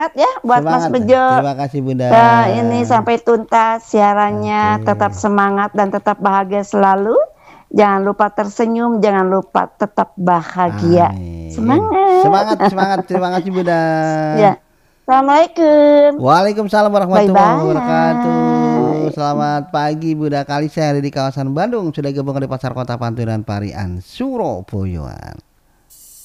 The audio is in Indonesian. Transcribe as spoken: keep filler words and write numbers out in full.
Ya buat Mas Semangat. Bejo. Terima kasih Bunda. Nah, ini sampai tuntas siarannya. Oke. Tetap semangat dan tetap bahagia selalu. Jangan lupa tersenyum, jangan lupa tetap bahagia. Amin. Semangat. Semangat, semangat. Terima kasih Bunda. Ya. Assalamualaikum. Waalaikumsalam warahmatullahi Bye-bye. wabarakatuh. Selamat pagi Bunda Kalisa, di kawasan Bandung. Sudah gabung di Pasar Kota Panturan Parian, Surabaya.